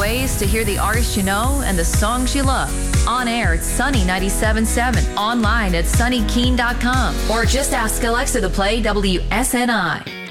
ways to hear the artists you know and the songs you love. On air at Sunny 97.7, online at sunnykeene.com, or just ask Alexa to play WSNI.